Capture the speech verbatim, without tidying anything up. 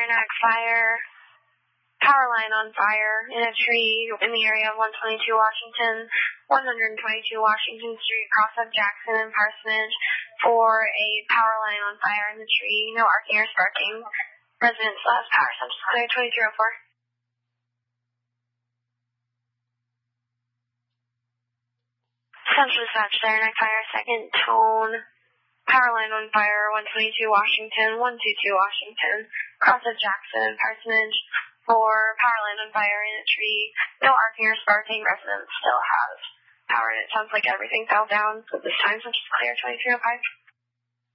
Saranac fire. Power line on fire in a tree in the area of one twenty-two Washington, one twenty-two Washington Street, cross of Jackson and Parsonage, for a power line on fire in the tree. No arcing or sparking. Residents lost power. Census clear twenty-three oh four. Central Dispatch, Saranac fire, second tone. Power line on fire, one twenty-two Washington, one twenty-two Washington, cross of Jackson and Parsonage, for power line on fire in a tree. No arcing or sparking. Residents still have power, and it sounds like everything fell down. So this time, so just clear twenty-three oh five.